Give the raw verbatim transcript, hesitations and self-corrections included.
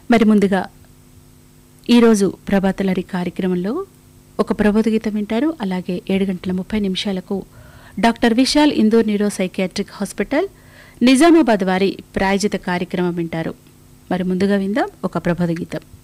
మరి ముందుగా ఈరోజు ప్రభాతలరి కార్యక్రమంలో ఒక ప్రబోధ గీతం వింటారు. అలాగే ఏడు గంటల ముప్పై నిమిషాలకు doctor Vishal Indur neuro psychiatric hospital Nizamabad వారి ప్రాయోజిత కార్యక్రమం వింటారు. మరి ముందుగా విందాం ఒక ప్రబోధ గీతం.